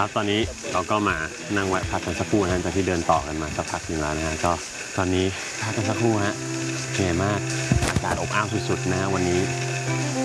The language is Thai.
ครับตอนนี้เราก็มานั่งแวะพักกันสักครู่นะจากที่เดินต่อกันมาสักพักหนึ่งแล้วนะฮะก็ตอนนี้พักกันสักครู่ฮะเหนื่อยมากอากาศอบอ้าวสุดๆนะฮะวันนี้